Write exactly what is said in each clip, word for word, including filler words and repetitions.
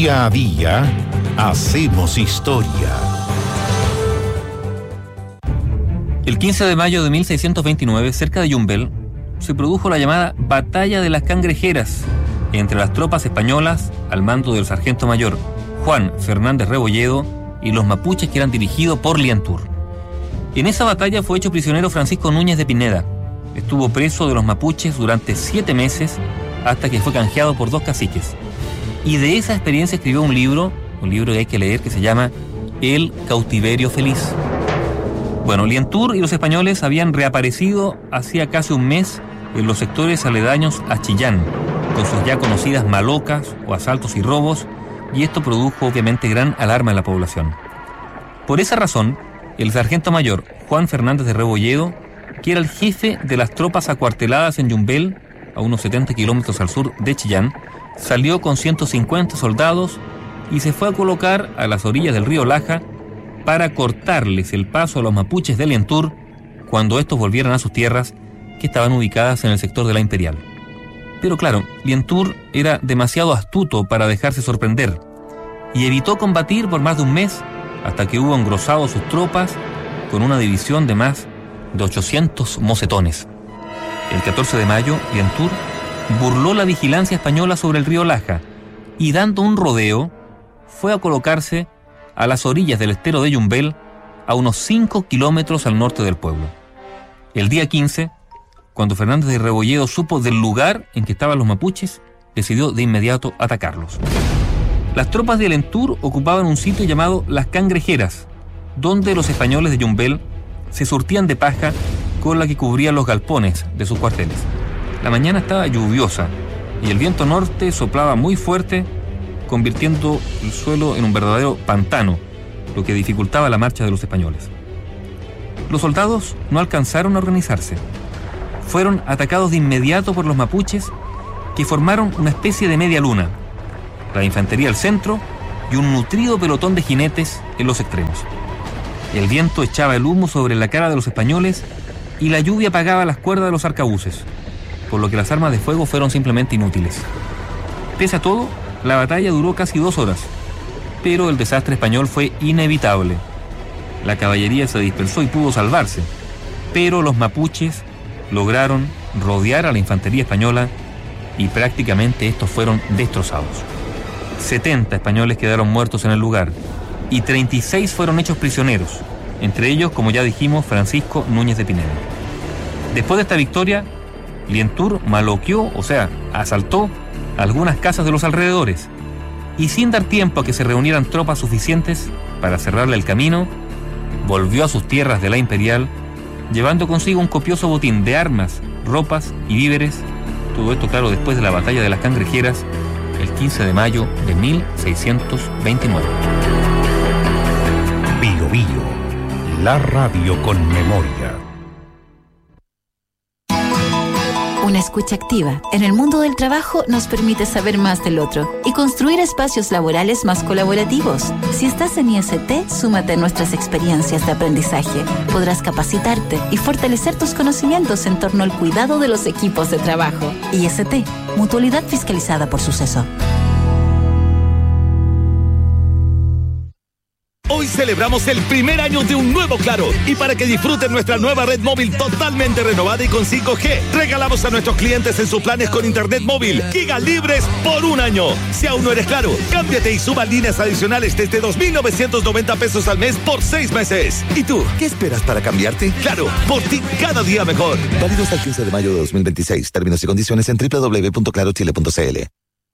Día a día hacemos historia. El quince de mayo de mil seiscientos veintinueve, cerca de Yumbel, se produjo la llamada Batalla de las Cangrejeras entre las tropas españolas al mando del sargento mayor Juan Fernández Rebolledo y los mapuches que eran dirigidos por Lientour. En esa batalla fue hecho prisionero Francisco Núñez de Pineda. Estuvo preso de los mapuches durante siete meses hasta que fue canjeado por dos caciques. Y de esa experiencia escribió un libro, un libro que hay que leer, que se llama El cautiverio feliz. Bueno, Lientour y los españoles habían reaparecido hacía casi un mes en los sectores aledaños a Chillán, con sus ya conocidas malocas o asaltos y robos, y esto produjo obviamente gran alarma en la población. Por esa razón, el sargento mayor Juan Fernández de Rebolledo, que era el jefe de las tropas acuarteladas en Yumbel, a unos setenta kilómetros al sur de Chillán, salió con ciento cincuenta soldados y se fue a colocar a las orillas del río Laja para cortarles el paso a los mapuches de Lientour cuando estos volvieran a sus tierras, que estaban ubicadas en el sector de la Imperial. Pero claro, Lientour era demasiado astuto para dejarse sorprender y evitó combatir por más de un mes hasta que hubo engrosado sus tropas con una división de más de ochocientos mocetones. El catorce de mayo, Lientour burló la vigilancia española sobre el río Laja y, dando un rodeo, fue a colocarse a las orillas del estero de Yumbel, a unos cinco kilómetros al norte del pueblo. El día quince, cuando Fernández de Rebolledo supo del lugar en que estaban los mapuches, decidió de inmediato atacarlos. Las tropas de Lientour ocupaban un sitio llamado Las Cangrejeras, donde los españoles de Yumbel se surtían de paja con la que cubrían los galpones de sus cuarteles. La mañana estaba lluviosa y el viento norte soplaba muy fuerte, convirtiendo el suelo en un verdadero pantano, lo que dificultaba la marcha de los españoles. Los soldados no alcanzaron a organizarse. Fueron atacados de inmediato por los mapuches, que formaron una especie de media luna, la infantería al centro y un nutrido pelotón de jinetes en los extremos. El viento echaba el humo sobre la cara de los españoles y la lluvia apagaba las cuerdas de los arcabuces, por lo que las armas de fuego fueron simplemente inútiles. Pese a todo, la batalla duró casi dos horas, pero el desastre español fue inevitable. La caballería se dispersó y pudo salvarse, pero los mapuches lograron rodear a la infantería española y prácticamente estos fueron destrozados. setenta españoles quedaron muertos en el lugar y treinta y seis fueron hechos prisioneros, entre ellos, como ya dijimos, Francisco Núñez de Pineda. Después de esta victoria, Lientour maloqueó, o sea, asaltó algunas casas de los alrededores y, sin dar tiempo a que se reunieran tropas suficientes para cerrarle el camino, volvió a sus tierras de la Imperial, llevando consigo un copioso botín de armas, ropas y víveres. Todo esto, claro, después de la batalla de las Cangrejeras, el quince de mayo de mil seiscientos veintinueve. Bio Bio, la radio con memoria. Una escucha activa en el mundo del trabajo nos permite saber más del otro y construir espacios laborales más colaborativos. Si estás en I S T, súmate a nuestras experiencias de aprendizaje. Podrás capacitarte y fortalecer tus conocimientos en torno al cuidado de los equipos de trabajo. I S T, Mutualidad Fiscalizada por Suceso. Hoy celebramos el primer año de un nuevo Claro, y para que disfruten nuestra nueva red móvil totalmente renovada y con cinco G, regalamos a nuestros clientes en sus planes con internet móvil giga libres por un año. Si aún no eres Claro, cámbiate y suba líneas adicionales desde dos mil novecientos noventa pesos al mes por seis meses. ¿Y tú, qué esperas para cambiarte? Claro, por ti cada día mejor. Válido hasta el quince de mayo de dos mil veintiséis. Términos y condiciones en doble u doble u doble u punto claro chile punto c l.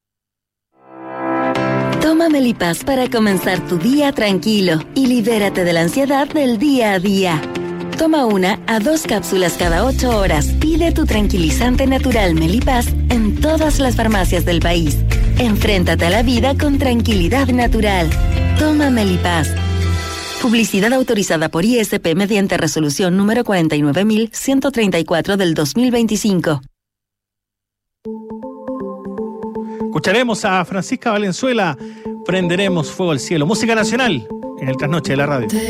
Toma Melipaz para comenzar tu día tranquilo y libérate de la ansiedad del día a día. Toma una a dos cápsulas cada ocho horas. Pide tu tranquilizante natural Melipaz en todas las farmacias del país. Enfréntate a la vida con tranquilidad natural. Toma Melipaz. Publicidad autorizada por I S P mediante resolución número cuarenta y nueve mil ciento treinta y cuatro del dos mil veinticinco. Escucharemos a Francisca Valenzuela, Prenderemos Fuego al Cielo. Música nacional en el Trasnoche de la Radio.